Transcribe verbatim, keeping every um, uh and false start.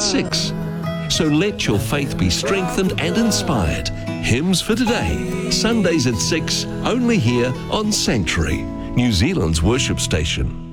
six. So let your faith be strengthened and inspired. Hymns for Today, Sundays at six, only here on Sanctuary, New Zealand's worship station.